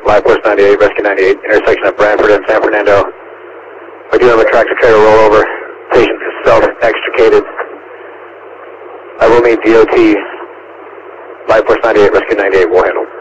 Live Force 98, Rescue 98, intersection of Brantford and San Fernando. We do have a tractor trailer rollover. Patient is self-extricated. I will need DOT. Live Force 98, Rescue 98 will handle.